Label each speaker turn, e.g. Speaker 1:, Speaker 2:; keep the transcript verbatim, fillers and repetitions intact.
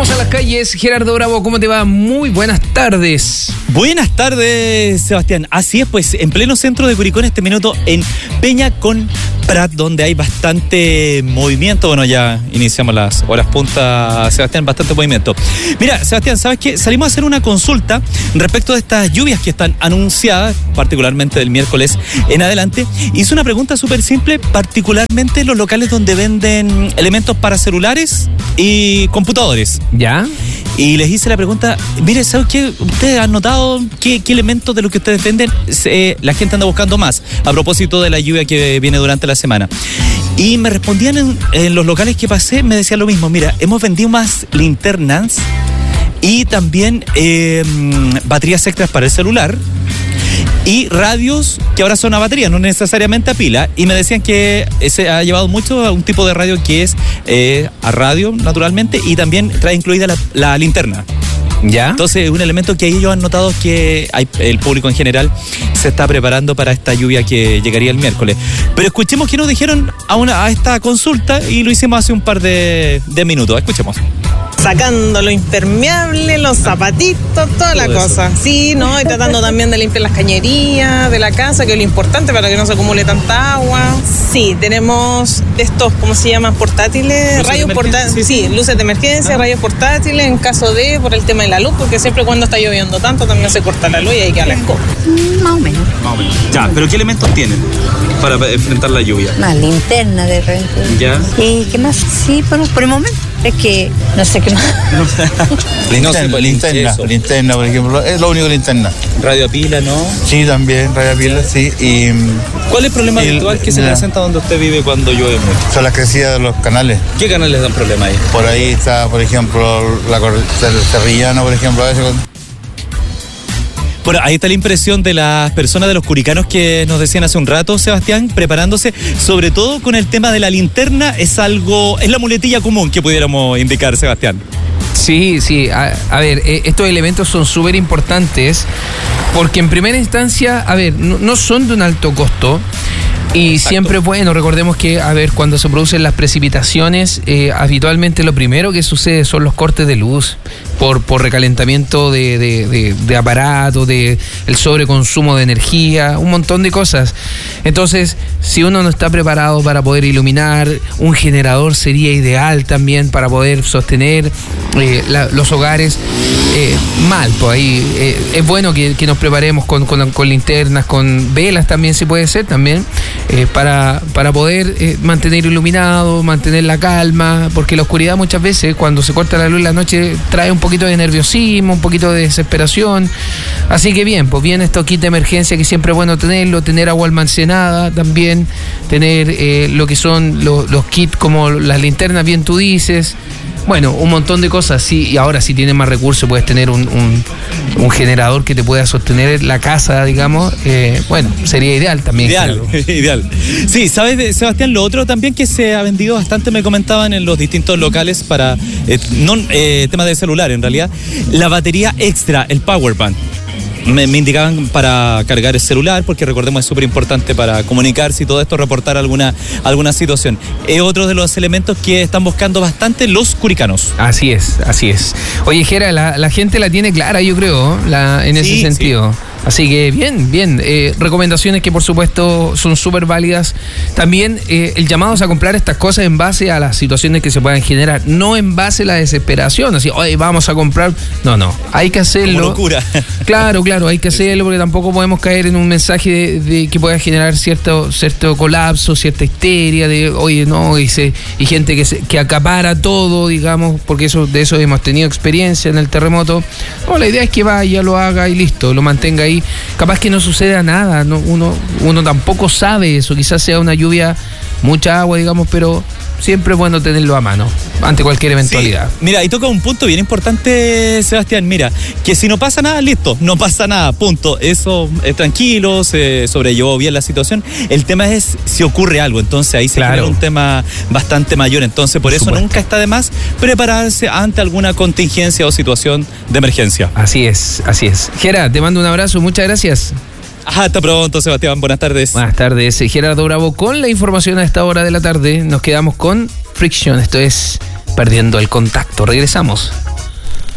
Speaker 1: Vamos a las calles. Gerardo Bravo, ¿cómo te va? Muy buenas tardes.
Speaker 2: Buenas tardes, Sebastián. Así es, pues, en pleno centro de Curicó, en este minuto, en Peña con Prat, donde hay bastante movimiento. Bueno, ya iniciamos las horas punta, Sebastián, bastante movimiento. Mira, Sebastián, ¿sabes qué? Salimos a hacer una consulta respecto de estas lluvias que están anunciadas, particularmente del miércoles en adelante. Hice una pregunta súper simple, particularmente en los locales donde venden elementos para celulares y computadores.
Speaker 1: ¿Ya?
Speaker 2: Y les hice la pregunta, mire, ¿sabes qué? ¿Ustedes han notado qué, qué elementos de los que ustedes venden eh, la gente anda buscando más? A propósito de la lluvia que viene durante la semana. Y me respondían en, en los locales que pasé, me decían lo mismo. Mira, hemos vendido más linternas y también eh, baterías extras para el celular. Y radios que ahora son a batería, no necesariamente a pila. Y me decían que se ha llevado mucho a un tipo de radio que es eh, a radio, naturalmente, y también trae incluida la, la linterna.
Speaker 1: ¿Ya?
Speaker 2: Entonces, un elemento que ellos han notado que hay, el público en general se está preparando para esta lluvia que llegaría el miércoles. Pero escuchemos qué nos dijeron a, una, a esta consulta y lo hicimos hace un par de, de minutos. Escuchemos.
Speaker 3: Sacando lo impermeable, los zapatitos, toda la cosa. Sí, ¿no? Y tratando también de limpiar las cañerías de la casa, que es lo importante para que no se acumule tanta agua. Sí, tenemos estos, ¿cómo se llaman? Portátiles, rayos portátiles. Sí, luces de emergencia, ah. rayos portátiles en caso de, por el tema de la luz, porque siempre cuando está lloviendo tanto también se corta la luz y hay que a la escoba.
Speaker 4: Más o menos.
Speaker 2: Más o menos. Ya, pero ¿qué elementos tienen para enfrentar la lluvia?
Speaker 4: Más linterna de repente.
Speaker 2: ¿Ya?
Speaker 4: ¿Y qué más? Sí, por, por el momento. Es que no sé qué más.
Speaker 5: linterna, no, linterna, linterna, por ejemplo, es lo único linterna.
Speaker 2: Radio a pila, ¿no?
Speaker 5: Sí, también, radio a pila, sí. Y,
Speaker 2: ¿cuál es el problema
Speaker 5: y,
Speaker 2: habitual que se
Speaker 5: la,
Speaker 2: presenta donde usted vive cuando llueve mucho?
Speaker 5: Son las crecidas de los canales.
Speaker 2: ¿Qué canales dan problema ahí?
Speaker 5: Por ahí está, por ejemplo, la Cerrillana, por ejemplo, a veces.
Speaker 2: Bueno, ahí está la impresión de las personas de los curicanos que nos decían hace un rato, Sebastián, preparándose, sobre todo con el tema de la linterna, es algo, es la muletilla común que pudiéramos indicar, Sebastián.
Speaker 1: Sí, sí, a, a ver, eh, estos elementos son súper importantes porque en primera instancia, a ver, no, no son de un alto costo. Y Exacto. siempre es bueno, recordemos que, a ver, cuando se producen las precipitaciones, eh, habitualmente lo primero que sucede son los cortes de luz por, por recalentamiento de, de, de, de aparatos, de el sobreconsumo de energía, un montón de cosas. Entonces, si uno no está preparado para poder iluminar, un generador sería ideal también para poder sostener eh, la, los hogares. Eh, mal, pues ahí eh, es bueno que, que nos preparemos con, con, con linternas, con velas también, si puede ser, también. Eh, para, para poder eh, mantener iluminado, mantener la calma, porque la oscuridad muchas veces, cuando se corta la luz en la noche, trae un poquito de nerviosismo, un poquito de desesperación. Así que bien, pues bien estos kits de emergencia que siempre es bueno tenerlo, tener agua almacenada también, tener eh, lo que son lo, los kits como las linternas, bien tú dices. Bueno, un montón de cosas, sí, y ahora si tienes más recursos puedes tener un, un, un generador que te pueda sostener la casa, digamos, eh, bueno, sería ideal también.
Speaker 2: Ideal, ideal. Sí, ¿sabes, Sebastián? Lo otro también que se ha vendido bastante, me comentaban en los distintos locales para, eh, no eh, temas de celular en realidad, la batería extra, el power bank. Me, me indicaban para cargar el celular, porque recordemos es súper importante para comunicarse y todo esto, reportar alguna, alguna situación. Es otro de los elementos que están buscando bastante los curicanos.
Speaker 1: Así es, así es. Oye, Jera, la, la gente la tiene clara, yo creo, la, en ese sí, sentido. Sí. Así que bien, bien. Eh, recomendaciones que por supuesto son súper válidas. También eh, el llamado es a comprar estas cosas en base a las situaciones que se puedan generar, no en base a la desesperación, así, oye, vamos a comprar. No, no, hay que hacerlo.
Speaker 2: Como locura.
Speaker 1: Claro, claro, hay que hacerlo porque tampoco podemos caer en un mensaje de, de que pueda generar cierto, cierto colapso, cierta histeria, de oye, no, y, se, y gente que, se, que acapara todo, digamos, porque eso de eso hemos tenido experiencia en el terremoto. No, la idea es que vaya, lo haga y listo, lo mantenga ahí. Capaz que no suceda nada, no, uno, uno tampoco sabe eso, quizás sea una lluvia, mucha agua, digamos, pero siempre es bueno tenerlo a mano ante cualquier eventualidad.
Speaker 2: Sí. Mira, y toca un punto bien importante, Sebastián. Mira, que si no pasa nada, listo, no pasa nada, punto. Eso es tranquilo, se sobrellevó bien la situación. El tema es si ocurre algo, entonces ahí se claro. genera un tema bastante mayor. Entonces, por, por eso supuesto. Nunca está de más prepararse ante alguna contingencia o situación de emergencia.
Speaker 1: Así es, así es. Gera, te mando un abrazo, muchas gracias.
Speaker 2: Hasta pronto, Sebastián. Buenas tardes.
Speaker 1: Buenas tardes. Gerardo Bravo con la información a esta hora de la tarde. Nos quedamos con Friction. Esto es Perdiendo el Contacto. Regresamos.